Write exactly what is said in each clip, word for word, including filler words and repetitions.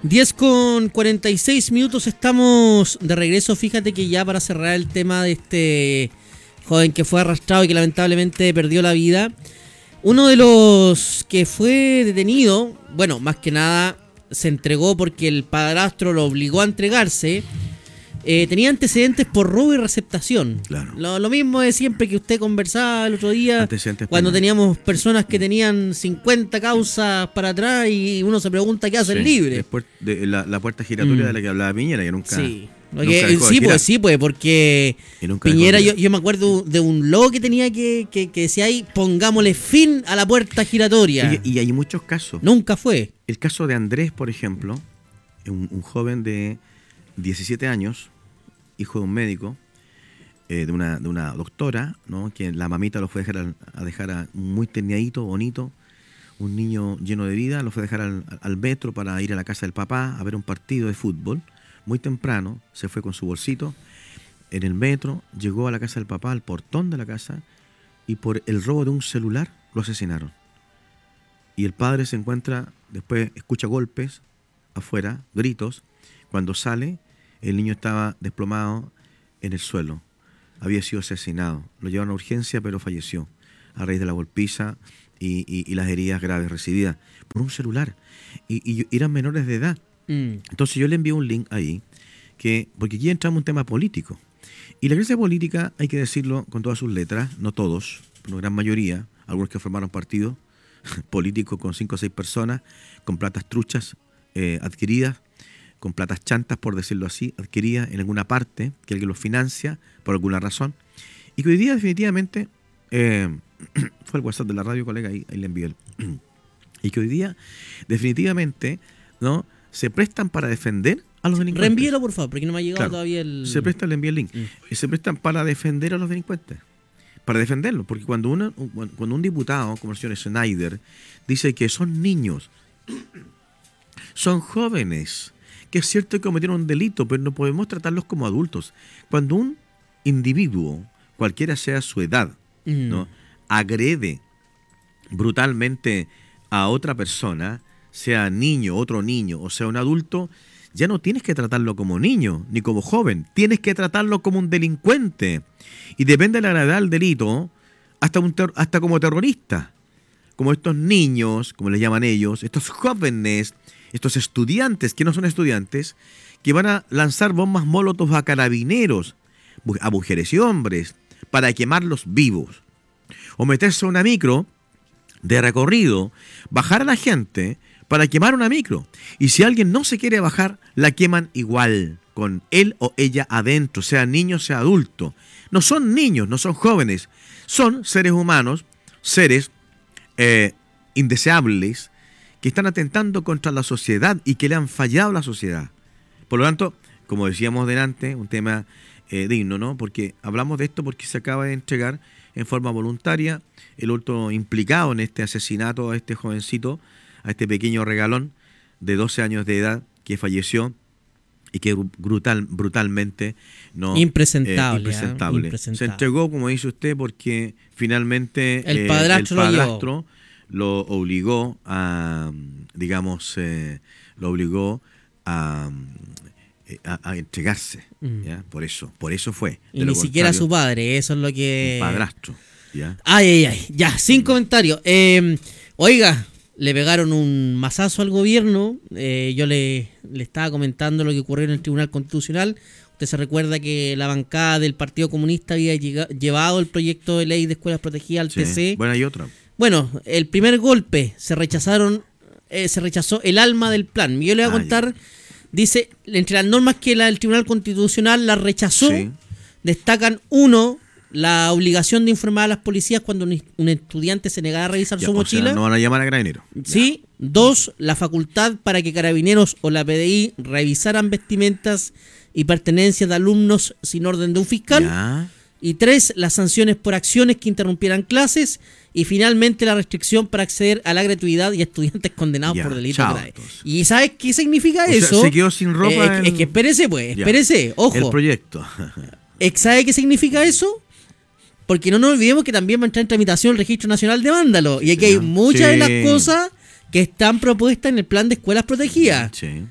diez con cuarenta y seis minutos, estamos de regreso. Fíjate que ya para cerrar el tema de este joven que fue arrastrado y que lamentablemente perdió la vida, uno de los que fue detenido, bueno, más que nada se entregó porque el padrastro lo obligó a entregarse. Eh, tenía antecedentes por robo y receptación. Claro. Lo, lo mismo de siempre que usted conversaba el otro día, cuando teníamos personas que tenían cincuenta causas para atrás y uno se pregunta qué hacen, sí, libre. Después de la, la puerta giratoria mm. de la que hablaba Piñera, que nunca... Sí. Que, sí, pues, sí, pues, porque Piñera, yo, yo me acuerdo de un logo que tenía que, que, que decía ahí, pongámosle fin a la puerta giratoria. Y, y hay muchos casos. Nunca fue. El caso de Andrés, por ejemplo, un, un joven de diecisiete años, hijo de un médico, eh, de, una, de una doctora, ¿no? Que la mamita lo fue a dejar a, a dejar a, muy terniadito, bonito, un niño lleno de vida, lo fue a dejar al, al metro para ir a la casa del papá a ver un partido de fútbol. Muy temprano, se fue con su bolsito en el metro, llegó a la casa del papá, al portón de la casa, y por el robo de un celular lo asesinaron. Y el padre se encuentra, después escucha golpes afuera, gritos. Cuando sale, el niño estaba desplomado en el suelo. Había sido asesinado. Lo llevaron a urgencia, pero falleció a raíz de la golpiza y, y, y las heridas graves recibidas por un celular. Y, y eran menores de edad. Mm. Entonces yo le envío un link ahí, que porque aquí entramos en un tema político. Y la clase política, hay que decirlo con todas sus letras, no todos, pero una gran mayoría, algunos que formaron partidos políticos con cinco o seis personas, con platas truchas eh, adquiridas, con platas chantas, por decirlo así, adquiridas en alguna parte, que alguien los financia por alguna razón, y que hoy día definitivamente, eh, fue el WhatsApp de la radio, colega, ahí, ahí le envié el, y que hoy día definitivamente, ¿no?, se prestan para defender a los delincuentes. Reenvíelo, por favor, porque no me ha llegado claro, todavía el... Se prestan, le envío el link, mm. y se prestan para defender a los delincuentes, para defenderlos, porque cuando, una, cuando un diputado, como el señor Schneider, dice que son niños, son jóvenes, que es cierto que cometieron un delito, pero no podemos tratarlos como adultos. Cuando un individuo, cualquiera sea su edad, mm. ¿no?, agrede brutalmente a otra persona, sea niño, otro niño, o sea un adulto, ya no tienes que tratarlo como niño, ni como joven, tienes que tratarlo como un delincuente. Y depende de la gravedad del delito, hasta, un ter- hasta como terrorista, como estos niños, como les llaman ellos, estos jóvenes, estos estudiantes, que no son estudiantes, que van a lanzar bombas molotov a carabineros, a mujeres y hombres, para quemarlos vivos. O meterse a una micro de recorrido, bajar a la gente para quemar una micro. Y si alguien no se quiere bajar, la queman igual, con él o ella adentro, sea niño, sea adulto. No son niños, no son jóvenes, son seres humanos, seres eh, indeseables, que están atentando contra la sociedad y que le han fallado a la sociedad. Por lo tanto, como decíamos delante, un tema eh, digno, ¿no? Porque hablamos de esto porque se acaba de entregar en forma voluntaria el otro implicado en este asesinato a este jovencito, a este pequeño regalón de doce años de edad que falleció y que brutal, brutalmente no impresentable, eh, impresentable. ¿eh? impresentable. Se entregó, como dice usted, porque finalmente el padrastro, eh, el padrastro lo, lo obligó a, digamos, eh, lo obligó a, a, a entregarse, mm. ¿ya? Por eso, por eso fue. Y ni siquiera su padre, eso es lo que... El padrastro, ¿ya? Ay, ay, ay, ya, sin comentarios. Eh, oiga, le pegaron un mazazo al gobierno. Eh, yo le, le estaba comentando lo que ocurrió en el Tribunal Constitucional. Usted se recuerda que la bancada del Partido Comunista había llegado, llevado el proyecto de ley de escuelas protegidas al sí. T C. Bueno, hay otra. Bueno, el primer golpe se rechazaron, eh, se rechazó el alma del plan. Yo le voy a contar, ah, dice, entre las normas que la, el Tribunal Constitucional la rechazó, sí. destacan uno, la obligación de informar a las policías cuando un, un estudiante se negara a revisar ya, su o mochila. Sea, no van a llamar a carabineros. Sí. Ya. Dos, la facultad para que carabineros o la P D I revisaran vestimentas y pertenencias de alumnos sin orden de un fiscal. Ya. Y tres, las sanciones por acciones que interrumpieran clases. Y finalmente la restricción para acceder a la gratuidad y a estudiantes condenados ya, por delitos graves. ¿Y sabes qué significa o eso? Sea, se quedó sin ropa. Eh, en... Es que espérese pues, espérese, ya. ojo. El proyecto. ¿Sabe qué significa eso? Porque no nos olvidemos que también va a entrar en tramitación el Registro Nacional de Vándalos. Y aquí hay muchas sí. de las cosas que están propuestas en el plan de escuelas protegidas. Sí.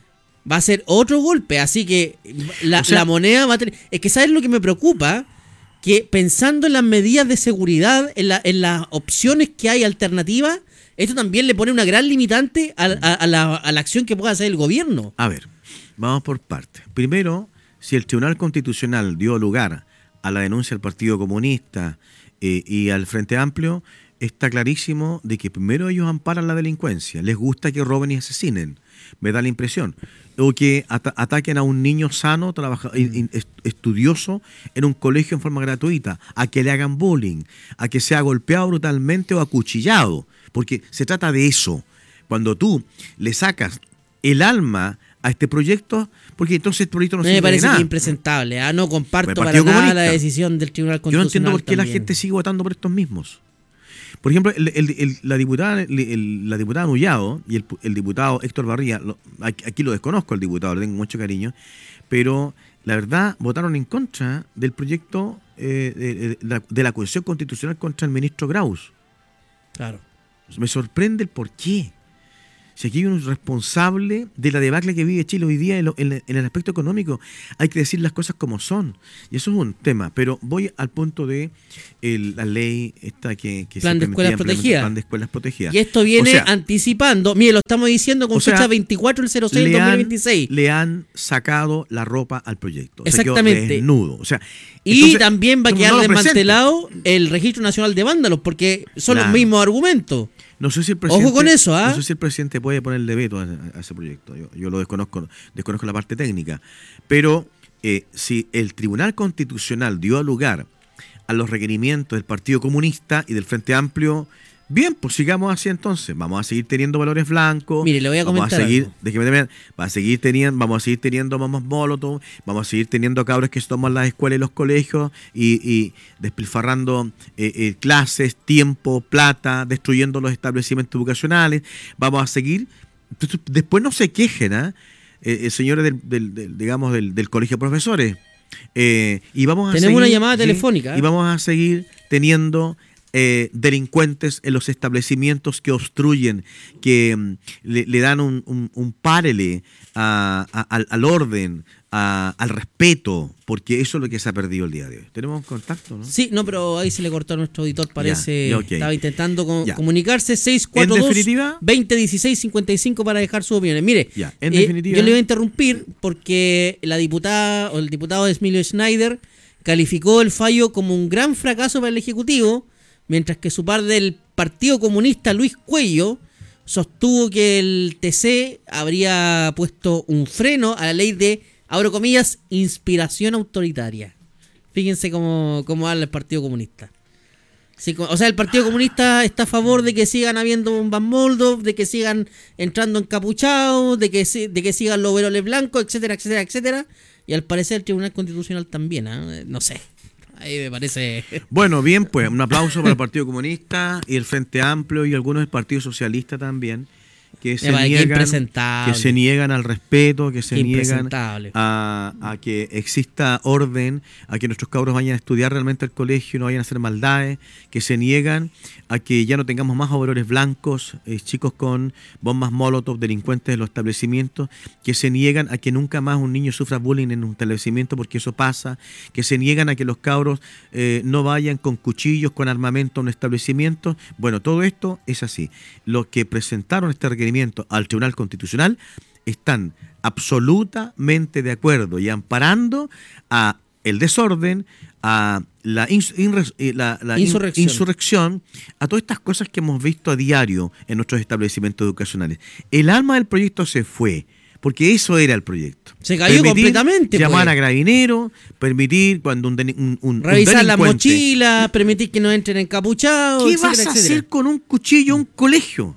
va a ser otro golpe. Así que la, O sea, la moneda va a tener... Es que ¿sabes lo que me preocupa? Que pensando en las medidas de seguridad, en, la, en las opciones que hay alternativas, esto también le pone una gran limitante a, a- a la, a la acción que pueda hacer el gobierno. A ver, vamos por partes. Primero, si el Tribunal Constitucional dio lugar a la denuncia del Partido Comunista eh, y al Frente Amplio, está clarísimo de que primero ellos amparan la delincuencia. Les gusta que roben y asesinen, me da la impresión. O que ata- ataquen a un niño sano, trabaja, in- in- est- estudioso, en un colegio en forma gratuita, a que le hagan bullying, a que sea golpeado brutalmente o acuchillado. Porque se trata de eso. Cuando tú le sacas el alma a este proyecto, porque entonces el proyecto no me sirve de parece que nada. es impresentable. ¿ah? No comparto El para Partido nada Comunista. la decisión del Tribunal Yo no Constitucional. entiendo por qué la también. gente sigue votando por estos mismos. Por ejemplo, el- el- el- la diputada el- el- la diputada Nullado y el, el diputado Héctor Barría, lo- aquí, aquí lo desconozco al diputado, le tengo mucho cariño, pero la verdad votaron en contra del proyecto eh, de, de la, de la acusación constitucional contra el ministro Graus. Claro. Me sorprende el por qué. Si aquí hay un responsable de la debacle que vive Chile hoy día en, lo- en- en el aspecto económico, hay que decir las cosas como son. Y eso es un tema. Pero voy al punto de el- la ley esta que, que Plan se de permitía escuelas implementar, protegidas. Plan de escuelas protegidas. Y esto viene O sea, anticipando. Mire, lo estamos diciendo con o sea, fecha veinticuatro del cero seis del le dos mil han, veintiséis. le han sacado la ropa al proyecto. Se quedó Exactamente. desnudo. O sea, Y entonces, también va a como quedar no lo presente. desmantelado el Registro Nacional de Vándalos, porque son Claro. los mismos argumentos. No sé si el presidente, Ojo con eso, ¿ah? No sé si el presidente puede ponerle veto a, a ese proyecto. Yo, yo lo desconozco, desconozco la parte técnica. Pero eh, si el Tribunal Constitucional dio lugar a los requerimientos del Partido Comunista y del Frente Amplio, bien, pues sigamos así entonces. Vamos a seguir teniendo valores blancos. Mire, le voy a vamos comentar a seguir, algo. déjeme terminar. Va a seguir teniendo, vamos a seguir teniendo mamás molotov, vamos a seguir teniendo cabros que se toman las escuelas y los colegios y, y despilfarrando eh, eh, clases, tiempo, plata, destruyendo los establecimientos educacionales. Vamos a seguir. Entonces, después no se quejen, ¿ah? Eh, eh, señores del, del- del, digamos, del, del colegio de profesores. Eh, y vamos a Tenemos seguir- una llamada sí, telefónica. Y vamos a seguir teniendo eh, delincuentes en los establecimientos que obstruyen, que mm, le, le dan un, un, un párele a- a- al, al orden, a- al respeto, porque eso es lo que se ha perdido el día de hoy. ¿Tenemos contacto, no? Sí, no, pero ahí se le cortó a nuestro auditor, parece. Ya, ya, ok. Estaba intentando co- Ya. comunicarse. seis cuatro dos, En definitiva- veinte dieciséis cincuenta y cinco para dejar sus opiniones. Mire, Ya, en eh, definitiva- yo le voy a interrumpir porque la diputada o el diputado Emilio Schneider calificó el fallo como un gran fracaso para el Ejecutivo, mientras que su par del Partido Comunista, Luis Cuello, sostuvo que el T C habría puesto un freno a la ley de, abro comillas, inspiración autoritaria. Fíjense cómo, cómo habla el Partido Comunista. Sí, co- o sea, el Partido Comunista está a favor de que sigan habiendo bombas Molotov, de que sigan entrando encapuchados, de que si- de que sigan los overoles blancos, etcétera, etcétera, etcétera. Y al parecer el Tribunal Constitucional también, ¿ah? No sé. Ahí me parece... Bueno, bien, pues un aplauso para el Partido Comunista y el Frente Amplio y algunos del Partido Socialista también, que se, parece que niegan, impresentable. que se niegan al respeto, que se Qué niegan impresentable. a, a que exista orden, a que nuestros cabros vayan a estudiar realmente al colegio y no vayan a hacer maldades, que se niegan a que ya no tengamos más overoles blancos, eh, chicos con bombas molotov, delincuentes en los establecimientos, que se niegan a que nunca más un niño sufra bullying en un establecimiento porque eso pasa, que se niegan a que los cabros eh, no vayan con cuchillos, con armamento a un establecimiento. Bueno, todo esto es así. Los que presentaron este requerimiento al Tribunal Constitucional están absolutamente de acuerdo y amparando a el desorden, a la, ins- inres- eh, la- la in- Insurrección. insurrección, a todas estas cosas que hemos visto a diario en nuestros establecimientos educacionales. El alma del proyecto se fue, porque eso era el proyecto. Se cayó completamente, Llamar pues. a carabineros, permitir cuando un, deni- un, un- un Revisar las delincuente- mochilas, permitir que no entren encapuchados, ¿Qué etcétera, vas a etcétera. hacer con un cuchillo a un colegio?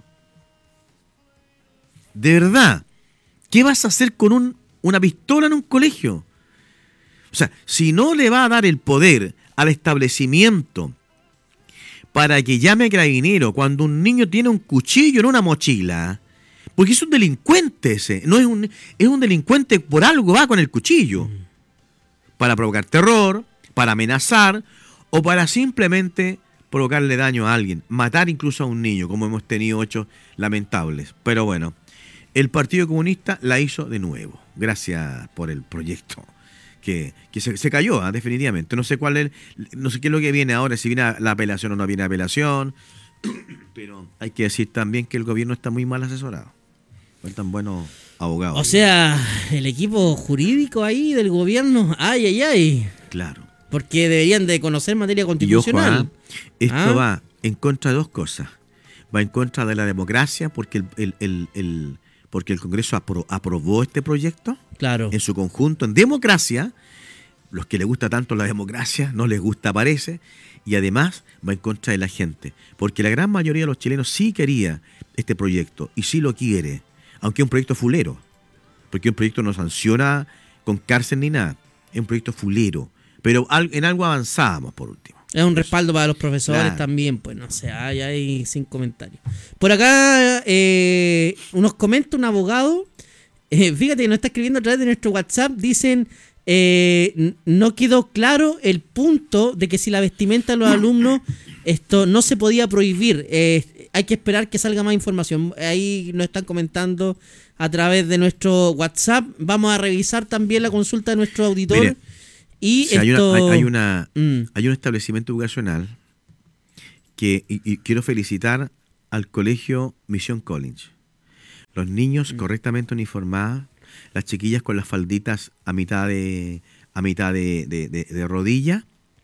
De verdad. ¿Qué vas a hacer con un, una pistola en un colegio? O sea, si no le va a dar el poder al establecimiento para que llame a carabinero cuando un niño tiene un cuchillo en una mochila, porque es un delincuente ese, no es un, es un delincuente por algo va con el cuchillo, para provocar terror, para amenazar o para simplemente provocarle daño a alguien, matar incluso a un niño, como hemos tenido hechos lamentables. Pero bueno, El Partido Comunista la hizo de nuevo. Gracias por el proyecto. Que, que se, se cayó, ¿eh? Definitivamente. No sé cuál es, no sé qué es lo que viene ahora, si viene la apelación o no viene apelación. Pero hay que decir también que el gobierno está muy mal asesorado. Faltan buenos abogados. O sea, el equipo jurídico ahí del gobierno, ay, ay, ay. Claro. Porque deberían de conocer materia constitucional. Y ojo, ¿eh? Esto ¿Ah? va en contra de dos cosas. Va en contra de la democracia porque el, el, el, el porque el Congreso apro, aprobó este proyecto. Claro. En su conjunto, en democracia. Los que les gusta tanto la democracia, no les gusta, parece. Y además va en contra de la gente. Porque la gran mayoría de los chilenos sí quería este proyecto y sí lo quiere. Aunque es un proyecto fulero. Porque un proyecto no sanciona con cárcel ni nada. Es un proyecto fulero. Pero en algo avanzábamos, por último. Es un respaldo para los profesores, claro. También, pues no sé, hay, hay sin comentarios. Por acá eh, nos comenta un abogado, eh, fíjate que nos está escribiendo a través de nuestro WhatsApp, dicen, eh, no quedó claro el punto de que si la vestimenta de los alumnos esto no se podía prohibir, eh, hay que esperar que salga más información. Ahí nos están comentando a través de nuestro WhatsApp, vamos a revisar también la consulta de nuestro auditor. Mire. Y o sea, esto... hay, una, hay, hay, una, mm. hay un establecimiento educacional que y, y quiero felicitar al colegio Misión Collins. Los niños mm. correctamente uniformados, las chiquillas con las falditas a mitad de a mitad de, de, de, de rodilla,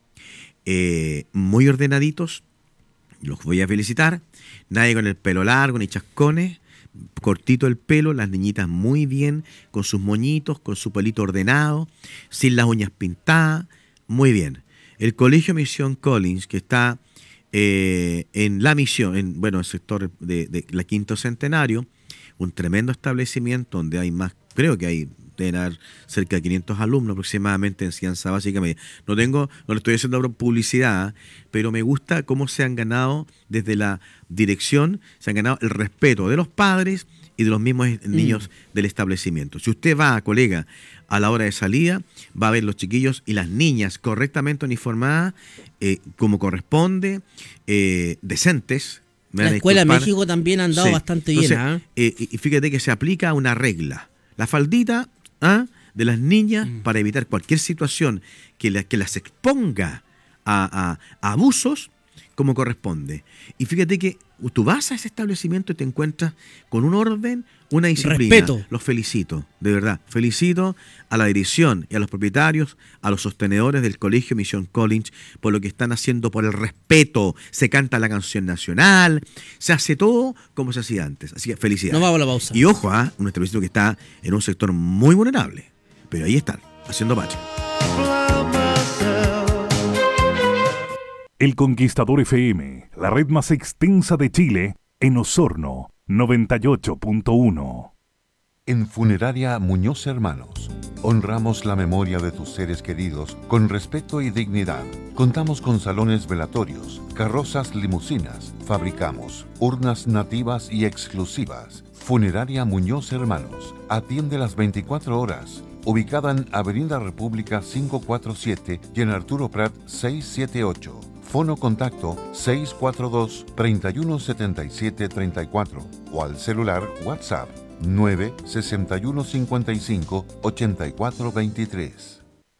eh, muy ordenaditos, los voy a felicitar. Nadie con el pelo largo ni chascones, cortito el pelo, las niñitas muy bien, con sus moñitos, con su pelito ordenado, sin las uñas pintadas, muy bien. El colegio Misión Collins, que está eh, en la misión, en bueno, el sector de, de la Quinto Centenario, un tremendo establecimiento donde hay más, creo que hay, deben haber cerca de quinientos alumnos aproximadamente en enseñanza básica media. No tengo, no le estoy haciendo publicidad, pero me gusta cómo se han ganado desde la dirección, se han ganado el respeto de los padres y de los mismos niños mm. del establecimiento. Si usted va, colega, a la hora de salida, va a ver los chiquillos y las niñas correctamente uniformadas, eh, como corresponde, eh, decentes. La escuela de México también ha andado sí. bastante bien. Entonces, ¿eh? Eh, y fíjate que se aplica una regla. La faldita ¿ah? de las niñas mm. para evitar cualquier situación que, la, que las exponga a, a, a abusos como corresponde. Y fíjate que tú vas a ese establecimiento y te encuentras con un orden, una disciplina. Respeto. Los felicito, de verdad. Felicito a la dirección y a los propietarios, a los sostenedores del colegio Misión Collins por lo que están haciendo por el respeto. Se canta la canción nacional, se hace todo como se hacía antes. Así que felicidades. No vamos a la pausa. Y ojo a un establecimiento que está en un sector muy vulnerable, pero ahí están, haciendo pache. El Conquistador F M, la red más extensa de Chile, en Osorno, noventa y ocho punto uno. En Funeraria Muñoz Hermanos, honramos la memoria de tus seres queridos con respeto y dignidad. Contamos con salones velatorios, carrozas limusinas, fabricamos urnas nativas y exclusivas. Funeraria Muñoz Hermanos, atiende las veinticuatro horas. Ubicada en Avenida República quinientos cuarenta y siete y en Arturo Prat seiscientos setenta y ocho. Fono contacto seis cuatro dos, tres uno siete siete tres cuatro o al celular WhatsApp nueve seis uno cinco cinco ocho cuatro dos tres.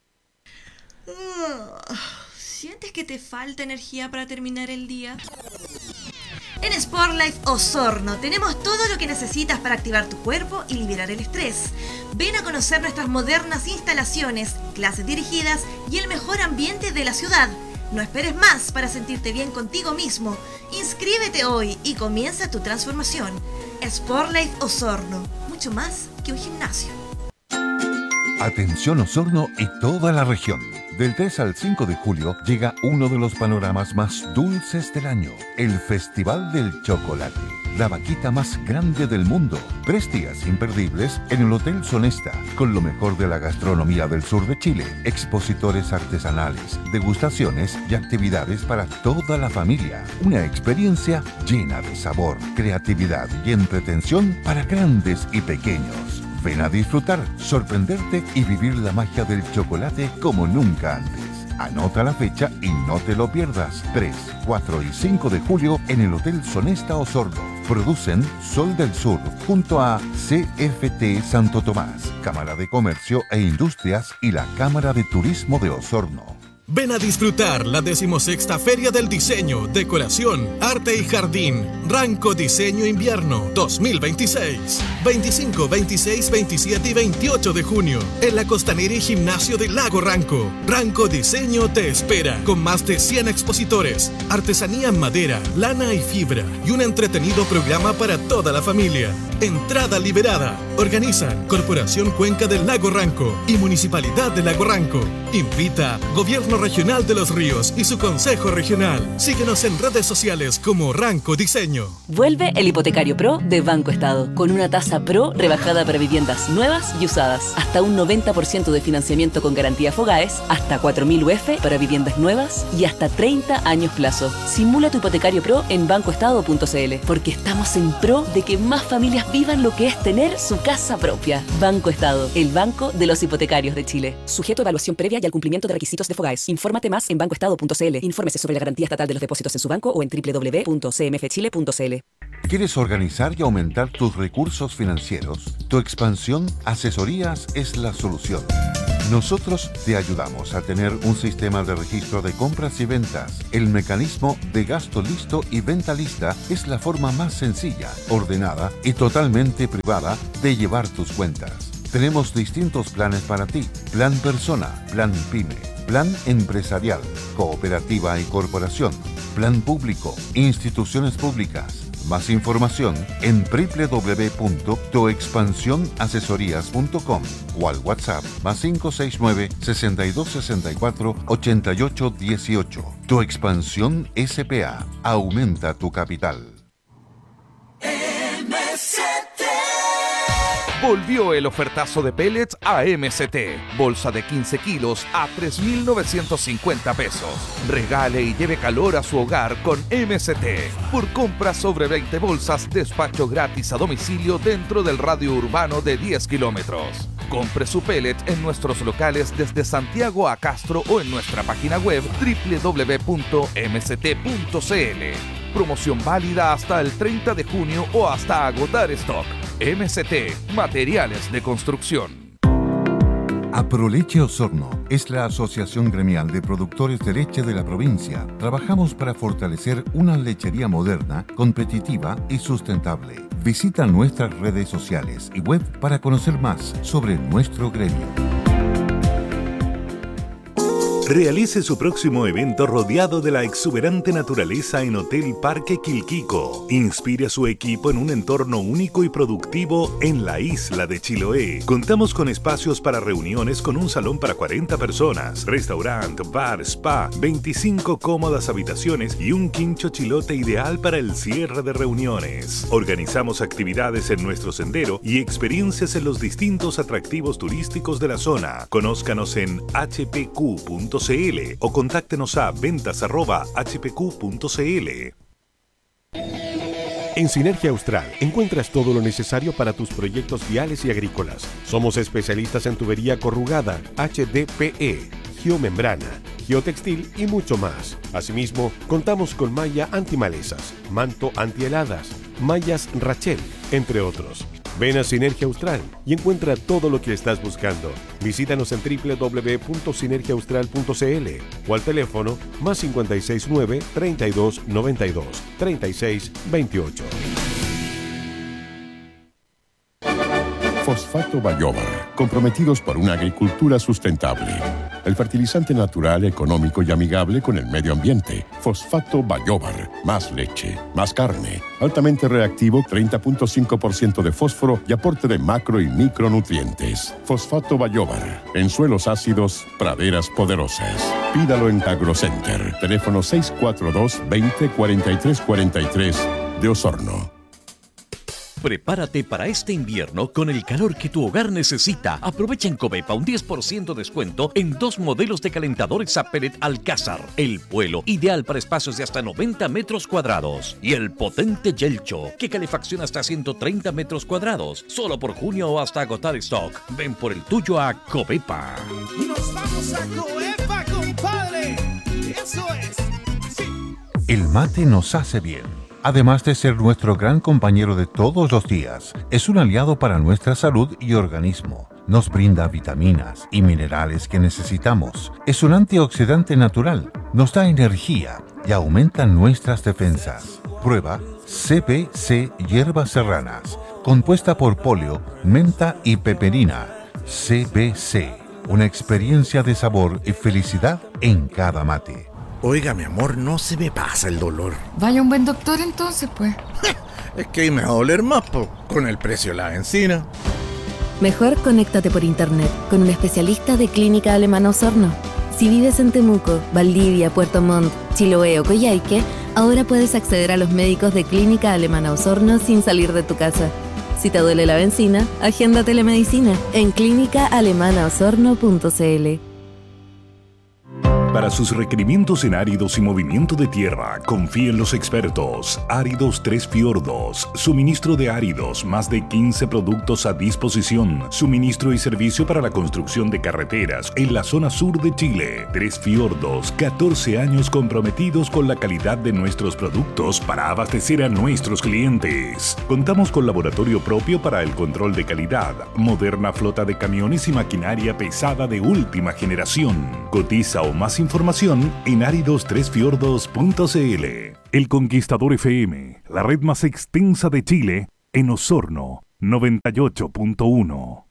¿Sientes que te falta energía para terminar el día? En Sportlife Osorno tenemos todo lo que necesitas para activar tu cuerpo y liberar el estrés. Ven a conocer nuestras modernas instalaciones, clases dirigidas y el mejor ambiente de la ciudad. No esperes más para sentirte bien contigo mismo. Inscríbete hoy y comienza tu transformación. Sportlife Osorno, mucho más que un gimnasio. Atención Osorno y toda la región. Del tres al cinco de julio llega uno de los panoramas más dulces del año, el Festival del Chocolate, la vaquita más grande del mundo. Tres días imperdibles en el Hotel Sonesta, con lo mejor de la gastronomía del sur de Chile, expositores artesanales, degustaciones y actividades para toda la familia. Una experiencia llena de sabor, creatividad y entretención para grandes y pequeños. Ven a disfrutar, sorprenderte y vivir la magia del chocolate como nunca antes. Anota la fecha y no te lo pierdas. tres, cuatro y cinco de julio en el Hotel Sonesta Osorno. Producen Sol del Sur junto a C F T Santo Tomás, Cámara de Comercio e Industrias y la Cámara de Turismo de Osorno. Ven a disfrutar la decimosexta Feria del Diseño, Decoración, Arte y Jardín, Ranco Diseño Invierno dos mil veintiséis. veinticinco, veintiséis, veintisiete y veintiocho de junio en la Costanera y Gimnasio del Lago Ranco. Ranco Diseño te espera con más de cien expositores, artesanía en madera, lana y fibra y un entretenido programa para toda la familia. Entrada liberada. Organizan Corporación Cuenca del Lago Ranco y Municipalidad del Lago Ranco. Invita Gobierno Regional de los Ríos y su Consejo Regional. Síguenos en redes sociales como Ranco Diseño. Vuelve el Hipotecario Pro de Banco Estado, con una tasa Pro rebajada para viviendas nuevas y usadas. Hasta un noventa por ciento de financiamiento con garantía Fogaes, hasta cuatro mil U F para viviendas nuevas y hasta treinta años plazo. Simula tu Hipotecario Pro en banco estado punto c l, porque estamos en pro de que más familias vivan lo que es tener su casa propia. Banco Estado, el banco de los hipotecarios de Chile. Sujeto a evaluación previa y al cumplimiento de requisitos de Fogaes. Infórmate más en banco estado punto c l. Infórmese sobre la garantía estatal de los depósitos en su banco o en doble u doble u doble u punto c m f chile punto c l. ¿Quieres organizar y aumentar tus recursos financieros? Tu Expansión Asesorías es la solución. Nosotros te ayudamos a tener un sistema de registro de compras y ventas. El mecanismo de gasto listo y venta lista es la forma más sencilla, ordenada y totalmente privada de llevar tus cuentas. Tenemos distintos planes para ti. Plan Persona, Plan Pyme, Plan Empresarial, Cooperativa y Corporación, Plan Público, Instituciones Públicas. Más información en doble u doble u doble u punto tu expansión asesorías punto com o al WhatsApp más cinco seis nueve, sesenta y dos sesenta y cuatro, ochenta y ocho dieciocho. Tu Expansión S P A. Aumenta tu capital. Volvió el ofertazo de pellets a M C T. Bolsa de quince kilos a tres mil novecientos cincuenta pesos. Regale y lleve calor a su hogar con M C T. Por compra sobre veinte bolsas, despacho gratis a domicilio dentro del radio urbano de diez kilómetros. Compre su pellet en nuestros locales desde Santiago a Castro o en nuestra página web doble u doble u doble u punto m c t punto c l. Promoción válida hasta el treinta de junio o hasta agotar stock. M C T, Materiales de Construcción. Aproleche Osorno es la asociación gremial de productores de leche de la provincia. Trabajamos para fortalecer una lechería moderna, competitiva y sustentable. Visita nuestras redes sociales y web para conocer más sobre nuestro gremio. Realice su próximo evento rodeado de la exuberante naturaleza en Hotel Parque Quilquico. Inspire a su equipo en un entorno único y productivo en la isla de Chiloé. Contamos con espacios para reuniones con un salón para cuarenta personas, restaurante, bar, spa, veinticinco cómodas habitaciones y un quincho chilote ideal para el cierre de reuniones. Organizamos actividades en nuestro sendero y experiencias en los distintos atractivos turísticos de la zona. Conózcanos en h p q punto c l o contáctenos a ventas arroba h p q punto c l. En Sinergia Austral encuentras todo lo necesario para tus proyectos viales y agrícolas. Somos especialistas en tubería corrugada, H D P E, geomembrana, geotextil y mucho más. Asimismo, contamos con malla antimalezas, manto antiheladas, mallas Rachel, entre otros. Ven a Sinergia Austral y encuentra todo lo que estás buscando. Visítanos en doble u doble u doble u punto sinergia austral punto c l o al teléfono más cincuenta y seis nueve, treinta y dos, noventa y dos, treinta y seis, veintiocho. Fosfato Bayóvar, comprometidos por una agricultura sustentable. El fertilizante natural, económico y amigable con el medio ambiente. Fosfato Bayóvar, más leche, más carne, altamente reactivo, treinta punto cinco por ciento de fósforo y aporte de macro y micronutrientes. Fosfato Bayóvar, en suelos ácidos, praderas poderosas. Pídalo en AgroCenter, teléfono seis cuatro dos, veinte, cuarenta y tres cuarenta y tres de Osorno. Prepárate para este invierno con el calor que tu hogar necesita. Aprovecha en Covepa un diez por ciento de descuento en dos modelos de calentadores a pellet Alcázar. El Vuelo, ideal para espacios de hasta noventa metros cuadrados. Y el potente Yelcho, que calefacciona hasta ciento treinta metros cuadrados. Solo por junio o hasta agotar stock. Ven por el tuyo a Covepa. Y nos vamos a Covepa, compadre. El mate nos hace bien. Además de ser nuestro gran compañero de todos los días, es un aliado para nuestra salud y organismo. Nos brinda vitaminas y minerales que necesitamos. Es un antioxidante natural, nos da energía y aumenta nuestras defensas. Prueba C B C Hierbas Serranas, compuesta por poleo, menta y peperina. C B C, una experiencia de sabor y felicidad en cada mate. Oiga, mi amor, no se me pasa el dolor. Vaya un buen doctor entonces, pues. Es que ahí me va a doler más, po, con el precio de la benzina. Mejor conéctate por internet con un especialista de Clínica Alemana Osorno. Si vives en Temuco, Valdivia, Puerto Montt, Chiloé o Coyhaique, ahora puedes acceder a los médicos de Clínica Alemana Osorno sin salir de tu casa. Si te duele la benzina, agenda telemedicina en clínica alemana osorno punto c l. Para sus requerimientos en áridos y movimiento de tierra, confíe en los expertos. Áridos Tres Fiordos. Suministro de áridos, más de quince productos a disposición. Suministro y servicio para la construcción de carreteras en la zona sur de Chile. Tres Fiordos, catorce años comprometidos con la calidad de nuestros productos para abastecer a nuestros clientes. Contamos con laboratorio propio para el control de calidad, moderna flota de camiones y maquinaria pesada de última generación. Cotiza o más información en áridos tres fiordos punto c l. El Conquistador F M, la red más extensa de Chile, en Osorno, noventa y ocho punto uno.